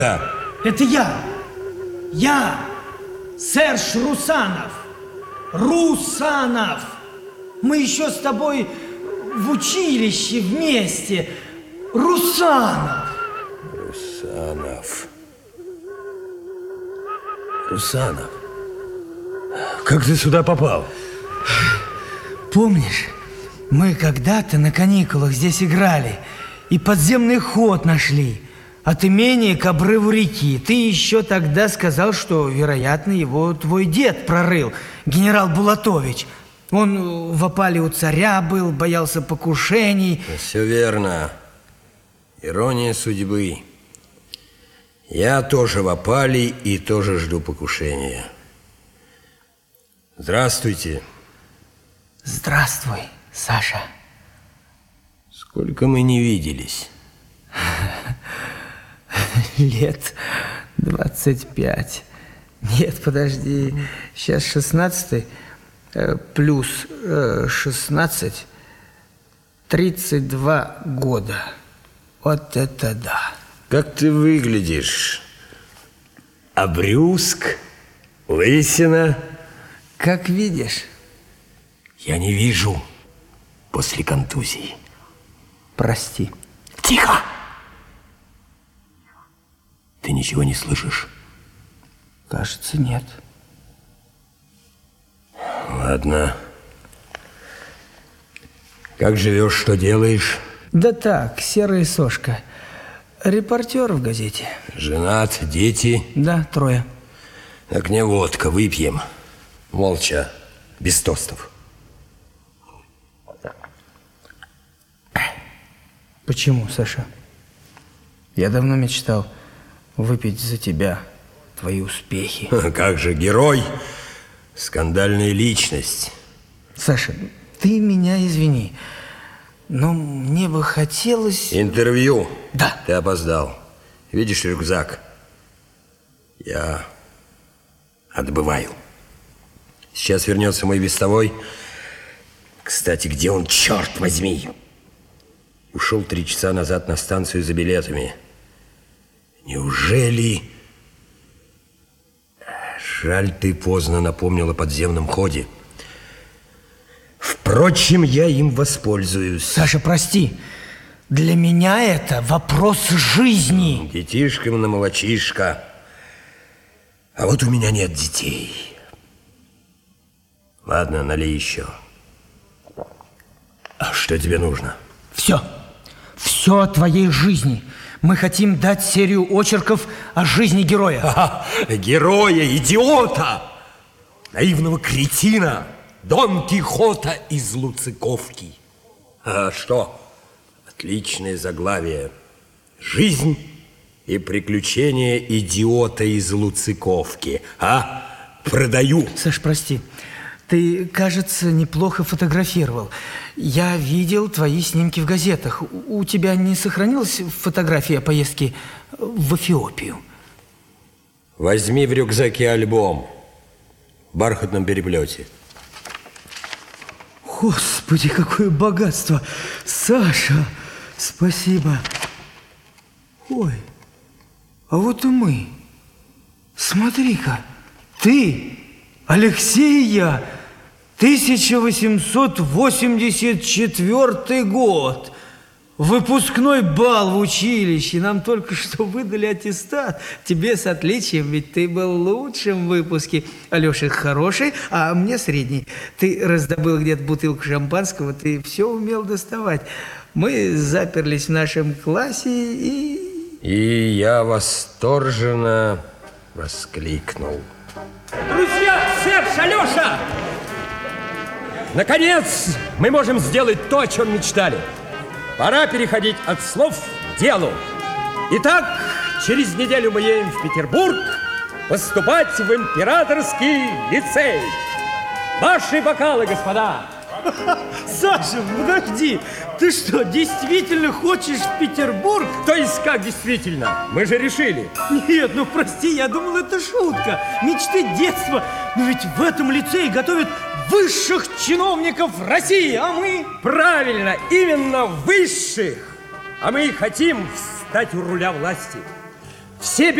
Это я. Я, Серж Русанов. Русанов. Мы еще с тобой в училище вместе. Русанов. Русанов. Русанов. Как ты сюда попал? Помнишь, мы когда-то на каникулах здесь играли и подземный ход нашли от имения к обрыву реки. Ты еще тогда сказал, что, вероятно, его твой дед прорыл, генерал Булатович. Он в опале у царя был, боялся покушений. Все верно. Ирония судьбы. Я тоже в опале и тоже жду покушения. Здравствуйте. Здравствуй, Саша. Сколько мы не виделись? Лет 25. Нет, подожди. Сейчас 16 плюс 16. 32 года. Вот это да. Как ты выглядишь? Обрюзг? Лысина? Как видишь. Я не вижу после контузии. Прости. Тихо! Ты ничего не слышишь? Кажется, нет. Ладно. Как живешь, что делаешь? Да так, серая сошка. Репортер в газете. Женат, дети? Да, 3. Так не водка, выпьем. Молча, без тостов. Почему, Саша? Я давно мечтал выпить за тебя, твои успехи. Как же герой, скандальная личность. Саша, ты меня извини, но мне бы хотелось... Интервью? Да. Ты опоздал. Видишь рюкзак? Я отбываю. Сейчас вернется мой вестовой. Кстати, где он, черт возьми? Ушел 3 часа назад на станцию за билетами. Неужели... Жаль, ты поздно напомнил о подземном ходе. Впрочем, я им воспользуюсь. Саша, прости. Для меня это вопрос жизни. Детишкам на молочишко. А вот у меня нет детей. Ладно, налей еще. А что тебе нужно? Все. Все о твоей жизни. Мы хотим дать серию очерков о жизни героя. Героя, идиота, наивного кретина, Дон Кихота из Луциковки. А что? Отличное заглавие. Жизнь и приключения идиота из Луциковки. А? Продаю. Саш, прости. Ты, кажется, неплохо фотографировал. Я видел твои снимки в газетах. У тебя не сохранилась фотография поездки в Эфиопию? Возьми в рюкзаке альбом в бархатном переплете. Господи, какое богатство! Саша, спасибо. Ой, а вот и мы. Смотри-ка, ты, Алексей, и я, 1884 год. Выпускной бал в училище. Нам только что выдали аттестат. Тебе с отличием, ведь ты был лучшим в выпуске. Алёша хороший, а мне средний. Ты раздобыл где-то бутылку шампанского, ты все умел доставать. Мы заперлись в нашем классе И я восторженно воскликнул. Друзья, Серж, Алёша! Наконец, мы можем сделать то, о чем мечтали. Пора переходить от слов к делу. Итак, через неделю мы едем в Петербург поступать в императорский лицей. Ваши бокалы, господа! Саша, подожди, ты что, действительно хочешь в Петербург? То есть как действительно? Мы же решили. Нет, ну прости, я думал, это шутка. Мечты детства. Но ведь в этом лицее готовят высших чиновников России, а мы... Правильно, именно высших. А мы хотим встать у руля власти. Все